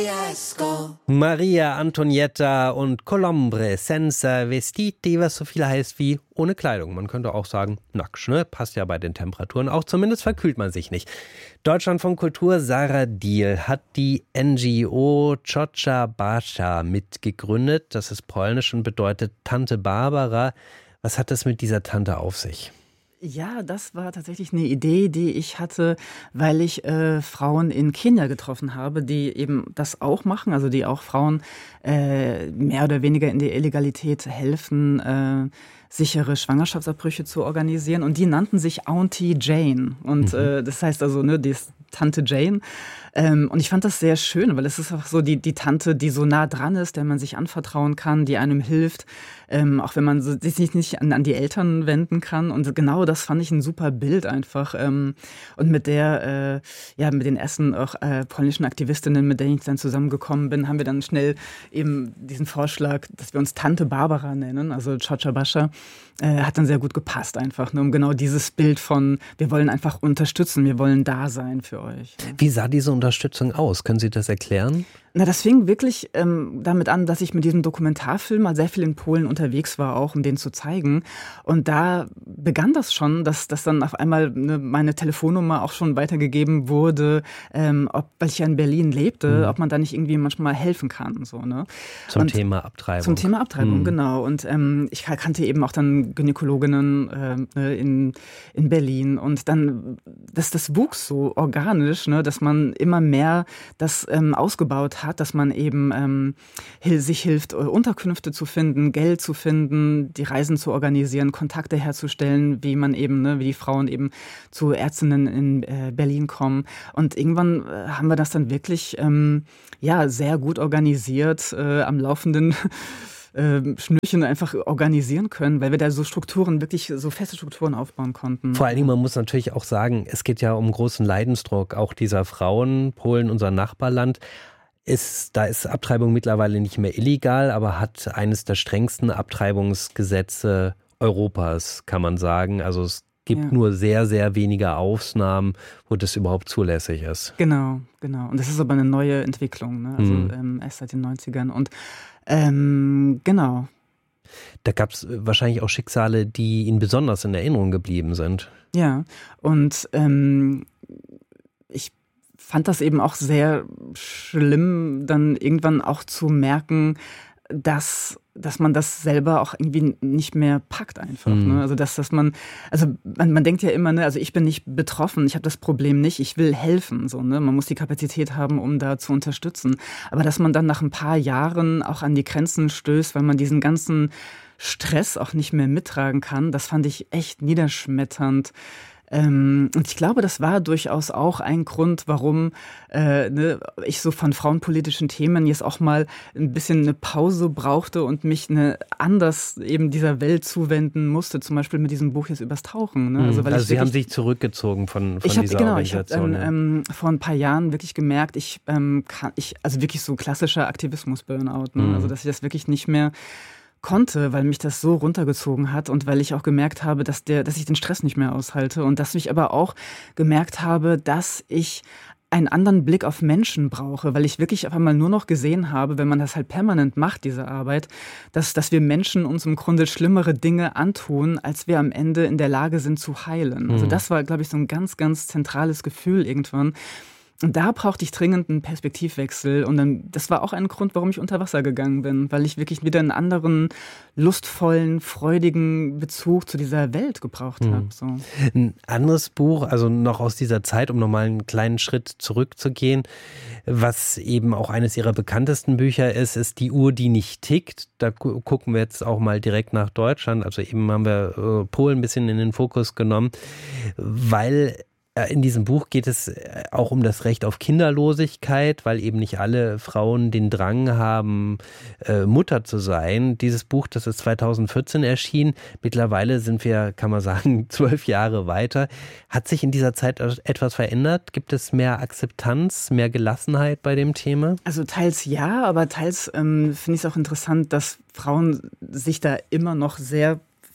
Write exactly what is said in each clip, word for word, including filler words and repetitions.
Maria Antonietta und Colombre senza vestiti, was so viel heißt wie ohne Kleidung. Man könnte auch sagen, nackt, ne? Passt ja bei den Temperaturen auch, zumindest verkühlt man sich nicht. Deutschlandfunk Kultur, Sarah Diel hat die N G O Ciocia Basza mitgegründet. Das ist polnisch und bedeutet Tante Barbara. Was hat es mit dieser Tante auf sich? Ja, das war tatsächlich eine Idee, die ich hatte, weil ich äh, Frauen in Kenia getroffen habe, die eben das auch machen, also die auch Frauen äh, mehr oder weniger in der Illegalität helfen, äh, sichere Schwangerschaftsabbrüche zu organisieren. Und die nannten sich Auntie Jane. Und mhm. äh, das heißt also, ne, die ist Tante Jane. Ähm, und ich fand das sehr schön, weil es ist auch so die, die Tante, die so nah dran ist, der man sich anvertrauen kann, die einem hilft, ähm, auch wenn man so, sich nicht an, an die Eltern wenden kann. Und genau das fand ich ein super Bild einfach. Ähm, und mit der, äh, ja, mit den ersten auch äh, polnischen Aktivistinnen, mit denen ich dann zusammengekommen bin, haben wir dann schnell eben diesen Vorschlag, dass wir uns Tante Barbara nennen, also Ciocia Basza, äh, hat dann sehr gut gepasst einfach, ne, um genau dieses Bild von, wir wollen einfach unterstützen, wir wollen da sein für euch. Ja. Wie sah diese Unterstützung aus? Können Sie das erklären? Na, das fing wirklich ähm, damit an, dass ich mit diesem Dokumentarfilm mal sehr viel in Polen unterwegs war, auch um den zu zeigen. Und da begann das schon, dass, dass dann auf einmal ne, meine Telefonnummer auch schon weitergegeben wurde, ähm, ob, weil ich ja in Berlin lebte, mhm. ob man da nicht irgendwie manchmal helfen kann. So, ne? Zum Und Thema Abtreibung. Zum Thema Abtreibung, mhm. genau. Und ähm, ich kannte eben auch dann Gynäkologinnen äh, in, in Berlin. Und dann, das, das wuchs so organisch, ne, dass man immer mehr das ähm, ausgebaut hat. hat, dass man eben ähm, sich hilft, Unterkünfte zu finden, Geld zu finden, die Reisen zu organisieren, Kontakte herzustellen, wie man eben, ne, wie die Frauen eben zu Ärztinnen in äh, Berlin kommen. Und irgendwann äh, haben wir das dann wirklich ähm, ja, sehr gut organisiert, äh, am laufenden Äh, Schnürchen einfach organisieren können, weil wir da so Strukturen, wirklich so feste Strukturen aufbauen konnten. Vor allen Dingen, man muss natürlich auch sagen, es geht ja um großen Leidensdruck auch dieser Frauen. Polen, unser Nachbarland, ist, da ist Abtreibung mittlerweile nicht mehr illegal, aber hat eines der strengsten Abtreibungsgesetze Europas, kann man sagen. Also es gibt ja. nur sehr, sehr wenige Ausnahmen, wo das überhaupt zulässig ist. Genau, genau. Und das ist aber eine neue Entwicklung, ne? Also mhm. ähm, erst seit den neunzigern. Und Ähm, genau. Da gab es wahrscheinlich auch Schicksale, die Ihnen besonders in Erinnerung geblieben sind. Ja, und ähm, ich fand das eben auch sehr schlimm, dann irgendwann auch zu merken, dass dass man das selber auch irgendwie nicht mehr packt einfach. Mhm. Ne? Also dass, dass man, also man, man denkt ja immer, ne, also ich bin nicht betroffen, ich habe das Problem nicht, ich will helfen. So, ne? Man muss die Kapazität haben, um da zu unterstützen. Aber dass man dann nach ein paar Jahren auch an die Grenzen stößt, weil man diesen ganzen Stress auch nicht mehr mittragen kann, das fand ich echt niederschmetternd. Ähm, und ich glaube, das war durchaus auch ein Grund, warum äh, ne, ich so von frauenpolitischen Themen jetzt auch mal ein bisschen eine Pause brauchte und mich ne, anders eben dieser Welt zuwenden musste, zum Beispiel mit diesem Buch jetzt übers Tauchen. Ne? Also, weil also ich Sie wirklich, haben sich zurückgezogen von, von ich hab, dieser genau, Organisation. Ich habe ähm, ähm, vor ein paar Jahren wirklich gemerkt, ich ähm, kann, ich, also wirklich so klassischer Aktivismus-Burnout, ne? Mhm. Also dass ich das wirklich nicht mehr konnte, weil mich das so runtergezogen hat und weil ich auch gemerkt habe, dass der, dass ich den Stress nicht mehr aushalte und dass ich aber auch gemerkt habe, dass ich einen anderen Blick auf Menschen brauche, weil ich wirklich auf einmal nur noch gesehen habe, wenn man das halt permanent macht, diese Arbeit, dass, dass wir Menschen uns im Grunde schlimmere Dinge antun, als wir am Ende in der Lage sind zu heilen. Mhm. Also das war, glaube ich, so ein ganz, ganz zentrales Gefühl irgendwann. Und da brauchte ich dringend einen Perspektivwechsel. Und dann, das war auch ein Grund, warum ich unter Wasser gegangen bin, weil ich wirklich wieder einen anderen, lustvollen, freudigen Bezug zu dieser Welt gebraucht mhm. habe. So. Ein anderes Buch, also noch aus dieser Zeit, um nochmal einen kleinen Schritt zurückzugehen, was eben auch eines ihrer bekanntesten Bücher ist, ist Die Uhr, die nicht tickt. Da gucken wir jetzt auch mal direkt nach Deutschland. Also eben haben wir äh, Polen ein bisschen in den Fokus genommen, weil in diesem Buch geht es auch um das Recht auf Kinderlosigkeit, weil eben nicht alle Frauen den Drang haben, Mutter zu sein. Dieses Buch, das ist zweitausendvierzehn erschienen. Mittlerweile sind wir, kann man sagen, zwölf Jahre weiter. Hat sich in dieser Zeit etwas verändert? Gibt es mehr Akzeptanz, mehr Gelassenheit bei dem Thema? Also teils ja, aber teils ähm, finde ich es auch interessant, dass Frauen sich da immer noch sehr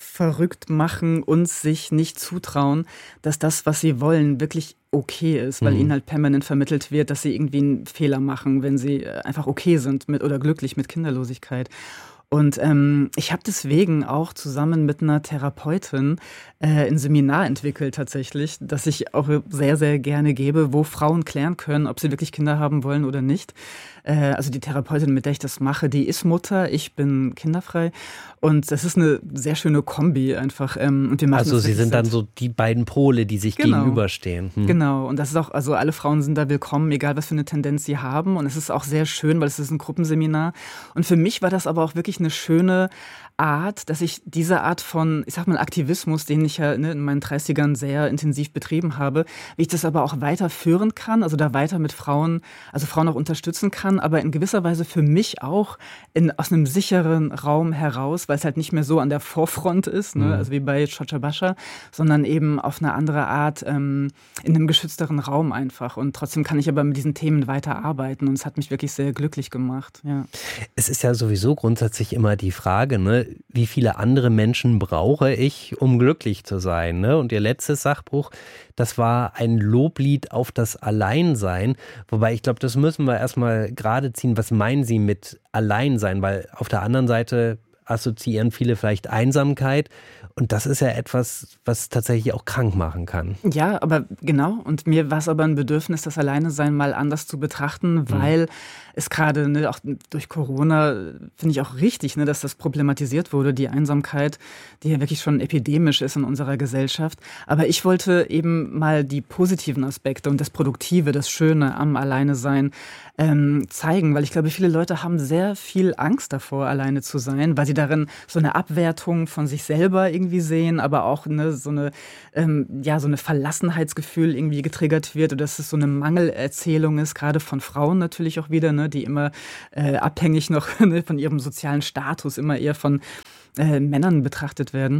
verrückt machen und sich nicht zutrauen, dass das, was sie wollen, wirklich okay ist, weil mhm. ihnen halt permanent vermittelt wird, dass sie irgendwie einen Fehler machen, wenn sie einfach okay sind mit oder glücklich mit Kinderlosigkeit. Und ähm, ich habe deswegen auch zusammen mit einer Therapeutin äh, ein Seminar entwickelt tatsächlich, das ich auch sehr, sehr gerne gebe, wo Frauen klären können, ob sie wirklich Kinder haben wollen oder nicht. Äh, also die Therapeutin, mit der ich das mache, die ist Mutter, ich bin kinderfrei. Und das ist eine sehr schöne Kombi einfach. Ähm, und wir machen also sie sind dann so die beiden Pole, die sich genau. gegenüberstehen. Hm. Genau, und das ist auch, also alle Frauen sind da willkommen, egal was für eine Tendenz sie haben. Und es ist auch sehr schön, weil es ist ein Gruppenseminar. Und für mich war das aber auch wirklich eine schöne Art, dass ich diese Art von, ich sag mal, Aktivismus, den ich ja ne, in meinen dreißigern sehr intensiv betrieben habe, wie ich das aber auch weiterführen kann, also da weiter mit Frauen, also Frauen auch unterstützen kann, aber in gewisser Weise für mich auch in, aus einem sicheren Raum heraus, weil es halt nicht mehr so an der Vorfront ist, ne, also wie bei Chocha-Bascha, sondern eben auf eine andere Art ähm, in einem geschützteren Raum einfach. Und trotzdem kann ich aber mit diesen Themen weiterarbeiten und es hat mich wirklich sehr glücklich gemacht. Ja. Es ist ja sowieso grundsätzlich immer die Frage, ne, wie viele andere Menschen brauche ich, um glücklich zu sein, ne? Und ihr letztes Sachbuch, das war ein Loblied auf das Alleinsein, wobei ich glaube, das müssen wir erstmal gerade ziehen. Was meinen Sie mit Alleinsein? Weil auf der anderen Seite assoziieren viele vielleicht Einsamkeit und das ist ja etwas, was tatsächlich auch krank machen kann. Ja, aber genau. Und mir war es aber ein Bedürfnis, das Alleinesein mal anders zu betrachten, weil mhm. es gerade, ne, auch durch Corona, finde ich auch richtig, ne, dass das problematisiert wurde, die Einsamkeit, die ja wirklich schon epidemisch ist in unserer Gesellschaft. Aber ich wollte eben mal die positiven Aspekte und das Produktive, das Schöne am Alleinesein ähm, zeigen, weil ich glaube, viele Leute haben sehr viel Angst davor, alleine zu sein, weil sie darin so eine Abwertung von sich selber irgendwie sehen, aber auch ne, so eine ähm, ja so eine Verlassenheitsgefühl irgendwie getriggert wird oder dass es so eine Mangelerzählung ist, gerade von Frauen natürlich auch wieder, ne, die immer äh, abhängig noch ne, von ihrem sozialen Status immer eher von äh, Männern betrachtet werden.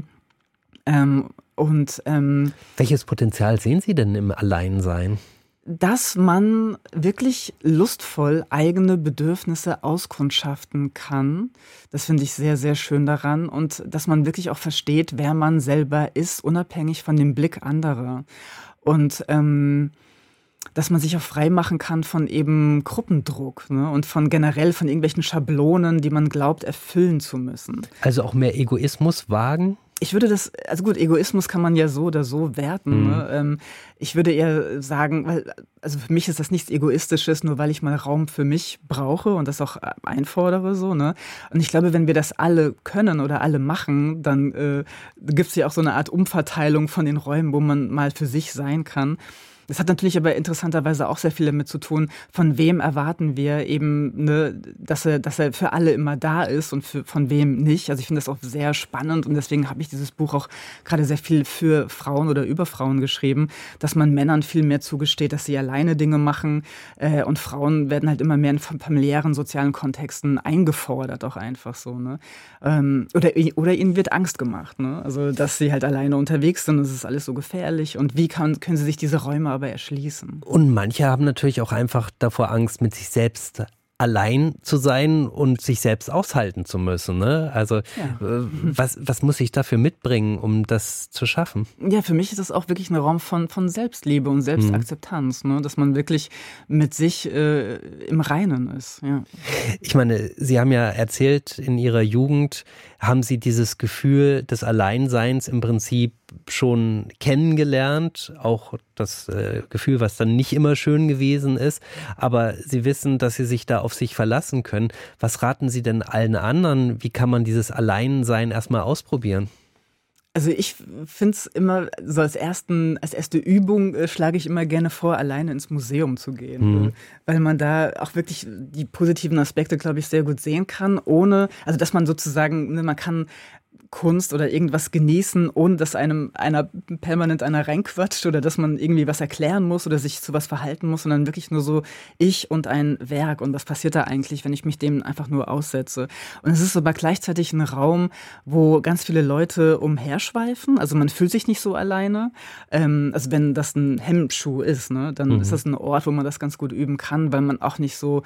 Ähm, und ähm, welches Potenzial sehen Sie denn im Alleinsein? Dass man wirklich lustvoll eigene Bedürfnisse auskundschaften kann. Das finde ich sehr, sehr schön daran. Und dass man wirklich auch versteht, wer man selber ist, unabhängig von dem Blick anderer. Und ähm, dass man sich auch frei machen kann von eben Gruppendruck, ne? Und von generell von irgendwelchen Schablonen, die man glaubt, erfüllen zu müssen. Also auch mehr Egoismus wagen? Ich würde das, also gut, Egoismus kann man ja so oder so werten. Mhm. Ne? Ähm, ich würde eher sagen, weil, also für mich ist das nichts Egoistisches, nur weil ich mal Raum für mich brauche und das auch einfordere, so, ne? Und ich glaube, wenn wir das alle können oder alle machen, dann äh, gibt es ja auch so eine Art Umverteilung von den Räumen, wo man mal für sich sein kann. Das hat natürlich aber interessanterweise auch sehr viel damit zu tun, von wem erwarten wir eben, ne, dass er, dass er für alle immer da ist und für, von wem nicht. Also ich finde das auch sehr spannend und deswegen habe ich dieses Buch auch gerade sehr viel für Frauen oder über Frauen geschrieben, dass man Männern viel mehr zugesteht, dass sie alleine Dinge machen äh, und Frauen werden halt immer mehr in familiären, sozialen Kontexten eingefordert, auch einfach so. Ne? Ähm, oder, oder ihnen wird Angst gemacht, ne? Also dass sie halt alleine unterwegs sind und es ist alles so gefährlich und wie kann, können sie sich diese Räume aber erschließen. Und manche haben natürlich auch einfach davor Angst, mit sich selbst allein zu sein und sich selbst aushalten zu müssen. Ne? Also ja. was, was muss ich dafür mitbringen, um das zu schaffen? Ja, für mich ist das auch wirklich ein Raum von, von Selbstliebe und Selbstakzeptanz, mhm. ne? Dass man wirklich mit sich äh, im Reinen ist. Ja. Ich meine, Sie haben ja erzählt, in Ihrer Jugend haben Sie dieses Gefühl des Alleinseins im Prinzip schon kennengelernt, auch das äh, Gefühl, was dann nicht immer schön gewesen ist, aber Sie wissen, dass Sie sich da auf sich verlassen können. Was raten Sie denn allen anderen? Wie kann man dieses Alleinsein erstmal ausprobieren? Also ich finde es immer, so als, ersten, als erste Übung äh, schlage ich immer gerne vor, alleine ins Museum zu gehen. Mhm. Weil man da auch wirklich die positiven Aspekte, glaube ich, sehr gut sehen kann, ohne, also dass man sozusagen, ne, man kann Kunst oder irgendwas genießen, ohne dass einem einer permanent einer reinquatscht oder dass man irgendwie was erklären muss oder sich zu was verhalten muss, sondern wirklich nur so ich und ein Werk und was passiert da eigentlich, wenn ich mich dem einfach nur aussetze. Und es ist aber gleichzeitig ein Raum, wo ganz viele Leute umherschweifen, also man fühlt sich nicht so alleine. Ähm, also wenn das ein Hemmschuh ist, ne, dann mhm. ist das ein Ort, wo man das ganz gut üben kann, weil man auch nicht so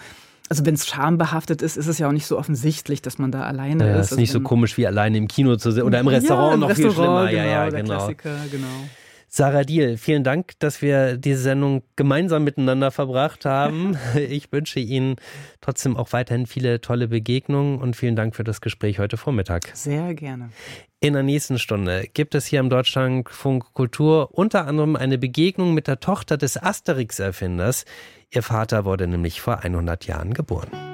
also wenn es schambehaftet ist, ist es ja auch nicht so offensichtlich, dass man da alleine ja, ist. Das ist also nicht so komisch wie alleine im Kino zu sehen oder im Restaurant ja, im noch Restaurant, viel schlimmer. Genau, ja, ja, der genau. Klassiker, genau. Sarah Diehl, vielen Dank, dass wir diese Sendung gemeinsam miteinander verbracht haben. Ich wünsche Ihnen trotzdem auch weiterhin viele tolle Begegnungen und vielen Dank für das Gespräch heute Vormittag. Sehr gerne. In der nächsten Stunde gibt es hier im Deutschlandfunk Kultur unter anderem eine Begegnung mit der Tochter des Asterix-Erfinders. Ihr Vater wurde nämlich vor hundert Jahren geboren.